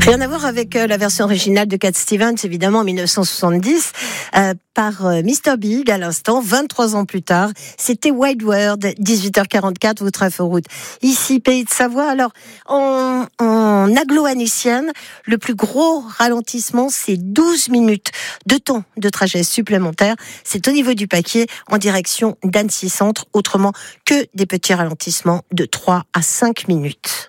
Rien à voir avec la version originale de Cat Stevens, évidemment, en 1970, par Mr. Big, à l'instant, 23 ans plus tard. C'était Wild World, 18h44, votre inforoute. Ici, Pays de Savoie. Alors, en aglo-annécienne, le plus gros ralentissement, c'est 12 minutes de temps de trajet supplémentaire. C'est au niveau du Paquier, en direction d'Annecy Centre, autrement que des petits ralentissements de 3 à 5 minutes.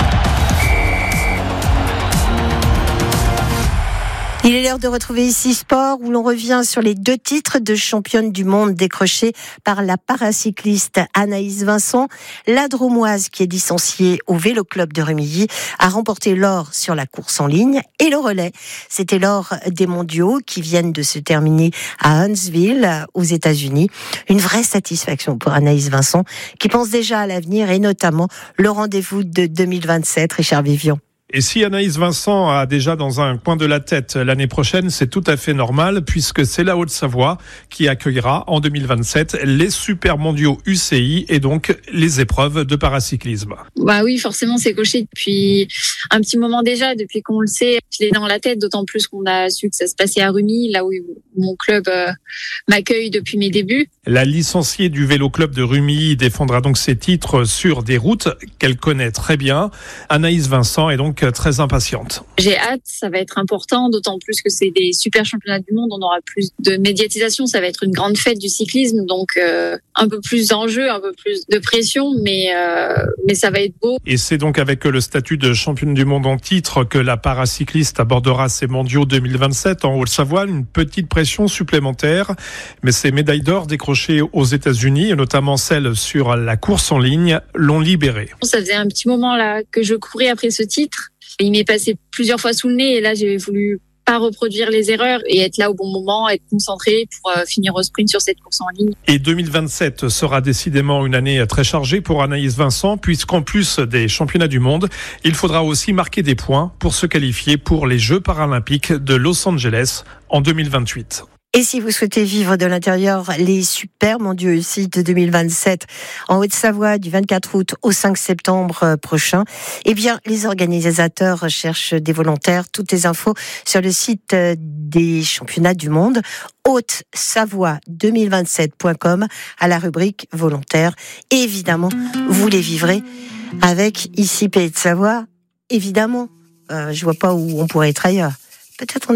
Il est l'heure de retrouver ici Sport, où l'on revient sur les 2 titres de championne du monde décrochés par la paracycliste Anaïs Vincent. La Dromoise, qui est licenciée au Vélo Club de Rumilly, a remporté l'or sur la course en ligne et le relais. C'était l'or des mondiaux qui viennent de se terminer à Huntsville, aux États-Unis. Une vraie satisfaction pour Anaïs Vincent, qui pense déjà à l'avenir et notamment le rendez-vous de 2027, Richard Vivian. Et si Anaïs Vincent a déjà dans un coin de la tête l'année prochaine, c'est tout à fait normal puisque c'est la Haute-Savoie qui accueillera en 2027 les Super Mondiaux UCI et donc les épreuves de paracyclisme. Bah oui, forcément, c'est coché depuis un petit moment déjà, depuis qu'on le sait. Je l'ai dans la tête, d'autant plus qu'on a su que ça se passait à Rumilly, là où mon club m'accueille depuis mes débuts. La licenciée du Vélo Club de Rumilly défendra donc ses titres sur des routes qu'elle connaît très bien. Anaïs Vincent est donc très impatiente. J'ai hâte, ça va être important, d'autant plus que c'est des super championnats du monde, on aura plus de médiatisation, ça va être une grande fête du cyclisme, donc un peu plus d'enjeux, un peu plus de pression, mais ça va être beau. Et c'est donc avec le statut de championne du monde en titre que la paracycliste abordera ces mondiaux 2027 en Haute-Savoie, une petite pression supplémentaire, mais ces médailles d'or décrochées aux États-Unis, et notamment celles sur la course en ligne, l'ont libérée. Ça faisait un petit moment là que je courais après ce titre. Il m'est passé plusieurs fois sous le nez et là j'ai voulu pas reproduire les erreurs et être là au bon moment, être concentré pour finir au sprint sur cette course en ligne. Et 2027 sera décidément une année très chargée pour Anaïs Vincent puisqu'en plus des championnats du monde, il faudra aussi marquer des points pour se qualifier pour les Jeux paralympiques de Los Angeles en 2028. Et si vous souhaitez vivre de l'intérieur les Super Mondiaux UCI de 2027 en Haute-Savoie du 24 août au 5 septembre prochain, eh bien, les organisateurs recherchent des volontaires. Toutes les infos sur le site des championnats du monde, haute-savoie2027.com, à la rubrique volontaires. Et évidemment, vous les vivrez avec ici Pays de Savoie. Évidemment, je vois pas où on pourrait être ailleurs. Peut-être